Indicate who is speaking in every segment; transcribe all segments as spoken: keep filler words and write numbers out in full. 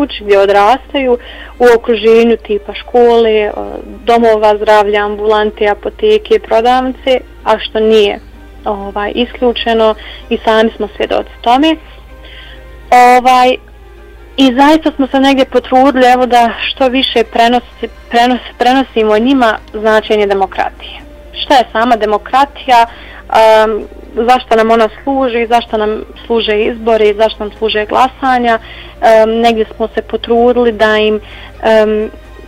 Speaker 1: kući gdje odrastaju, u okruženju tipa škole, domova zdravlja, ambulante, apoteke, prodavnice, a što nije ovaj, isključeno i sami smo svjedoci tome. Ovaj, I zaista smo se negdje potrudili evo da što više prenosi, prenos, prenosimo njima značenje demokratije. Šta je sama demokratija, um, zašto nam ona služi, zašto nam služe izbori, zašto nam služe glasanja. Um, negdje smo se potrudili da im um,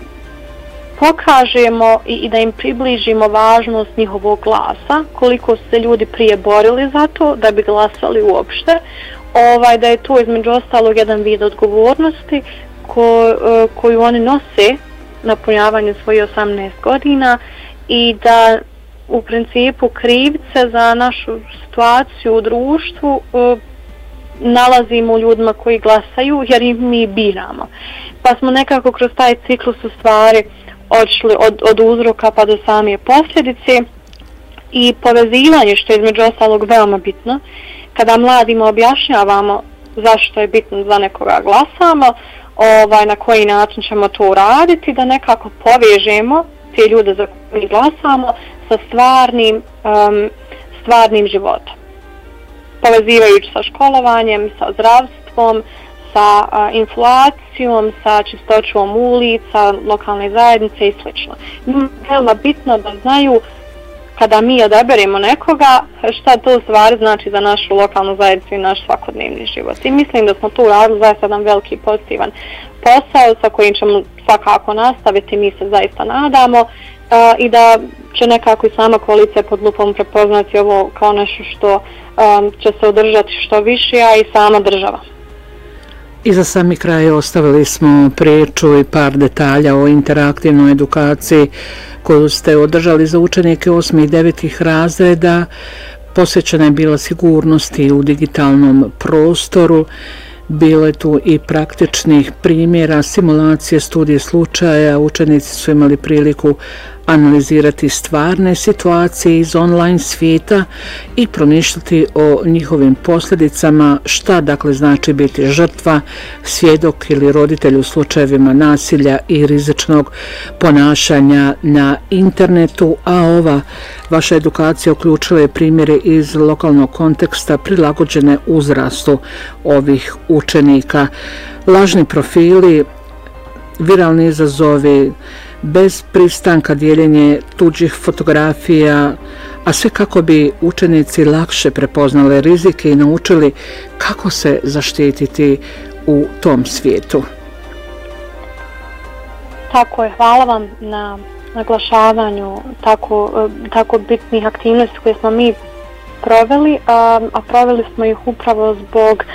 Speaker 1: pokažemo i, i da im približimo važnost njihovog glasa, koliko su se ljudi prije borili za to da bi glasali uopšte. Ovaj, da je to između ostalog jedan vid odgovornosti ko, koju oni nose na punjavanju svojih osamnaest godina i da u principu krivce za našu situaciju u društvu nalazimo u ljudima koji glasaju jer ih mi biramo. Pa smo nekako kroz taj ciklus u stvari odšli od, od uzroka pa do same posljedice i povezivanje, što je između ostalog veoma bitno. Kada mladima objašnjavamo zašto je bitno za nekoga glasamo, ovaj, na koji način ćemo to uraditi, da nekako povežemo te ljude za koje glasamo sa stvarnim, um, stvarnim životom. Povezivajući sa školovanjem, sa zdravstvom, sa uh, inflacijom, sa čistoćom ulica, lokalne zajednice i sl. Veoma bitno da znaju kada mi odaberemo nekoga, šta to u stvari znači za našu lokalnu zajednicu i naš svakodnevni život. I mislim da smo tu radili zaista jedan veliki pozitivan posao sa kojim ćemo svakako nastaviti, mi se zaista nadamo, uh, i da će nekako i sama koalicija pod lupom prepoznati ovo kao nešto što um, će se održati što više, a i sama država.
Speaker 2: I za sami kraj ostavili smo priču i par detalja o interaktivnoj edukaciji koju ste održali za učenike osmih i devetih razreda. Posvećena je bila sigurnosti u digitalnom prostoru. Bilo je tu i praktičnih primjera, simulacije, studije slučaja. Učenici su imali priliku analizirati stvarne situacije iz online svijeta i promišljati o njihovim posljedicama, šta dakle znači biti žrtva, svjedok ili roditelj u slučajevima nasilja i rizičnog ponašanja na internetu, a ova vaša edukacija uključila je primjere iz lokalnog konteksta prilagođene uzrastu ovih učenika. Lažni profili, viralni izazovi, bez pristanka dijeljenje tuđih fotografija, a sve kako bi učenici lakše prepoznali rizike i naučili kako se zaštititi u tom svijetu.
Speaker 1: Tako je, hvala vam na naglašavanju tako, tako bitnih aktivnosti koje smo mi proveli, a, a proveli smo ih upravo zbog,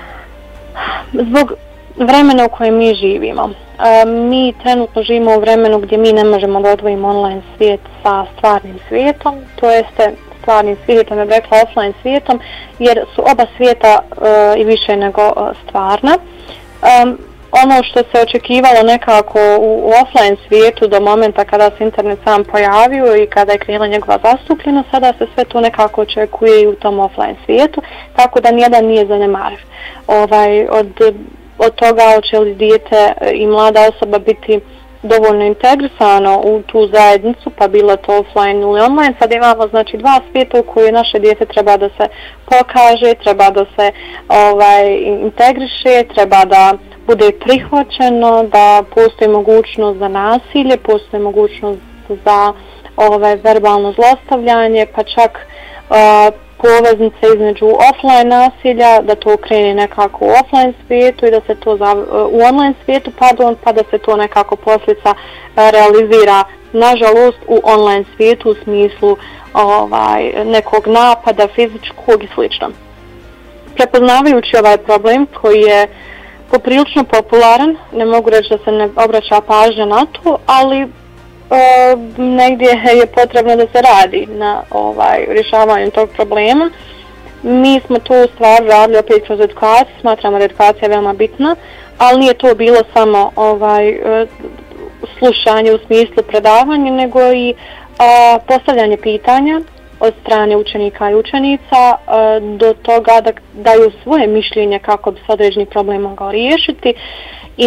Speaker 1: zbog vremena u kojem mi živimo. E, mi trenutno živimo u vremenu gdje mi ne možemo da odvojimo online svijet sa stvarnim svijetom, to jeste stvarnim svijetom, ja bih rekla offline svijetom, jer su oba svijeta e, i više nego e, stvarna. E, ono što se očekivalo nekako u, u offline svijetu do momenta kada se internet sam pojavio i kada je krenula njegova zastupljenost, sada se sve to nekako očekuje i u tom offline svijetu, tako da nijedan nije zanemariv. Ovaj, od od toga hoće li dijete i mlada osoba biti dovoljno integrisano u tu zajednicu, pa bilo to offline ili online. Sad imamo znači dva svijeta u koje naše dijete treba da se pokaže, treba da se ovaj, integriše, treba da bude prihvaćeno, da postoji mogućnost za nasilje, postoji mogućnost za ovaj, verbalno zlostavljanje, pa čak uh, poveznice između offline nasilja, da to krene nekako u offline svijetu i da se to za, u online svijetu, pardon, pa da se to nekako posljedica realizira nažalost u online svijetu u smislu ovaj, nekog napada, fizičkog i slično. Prepoznavajući ovaj problem koji je poprilično popularan, ne mogu reći da se ne obraća pažnja na to, ali E, negdje je potrebno da se radi na ovaj, rješavanju tog problema. Mi smo tu stvar radili opet kroz edukaciju, smatramo da edukacija je veoma bitna, ali nije to bilo samo ovaj, slušanje u smislu predavanja, nego i a, postavljanje pitanja od strane učenika i učenica a, do toga da daju svoje mišljenje kako bi se određeni problem mogao riješiti. I